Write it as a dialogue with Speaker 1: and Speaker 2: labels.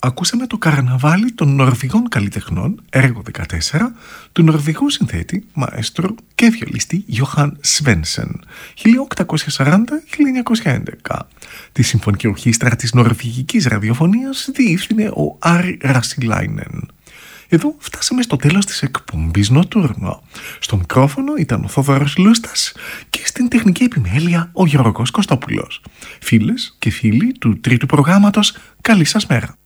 Speaker 1: Ακούσαμε το καρναβάλι των Νορβηγών καλλιτεχνών, έργο 14, του Νορβηγού συνθέτη, μαέστρο και βιολιστή Γιόχαν Σβένσεν, 1840-1911. Τη Συμφωνική Ορχήστρα της Νορβηγικής Ραδιοφωνίας διεύθυνε ο Άρι Ρασιλάινεν. Εδώ φτάσαμε στο τέλος της εκπομπής Νοτούρνο. Στο μικρόφωνο ήταν ο Θόδωρος Λούστας και στην τεχνική επιμέλεια ο Γιώργος Κωστόπουλος. Φίλες και φίλοι του τρίτου προγράμματος, καλή σας μέρα.